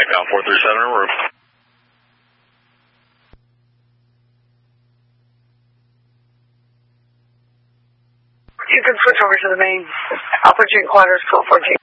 Micron 437 en route. You can switch over to the main. I'll put you in quarters 1214.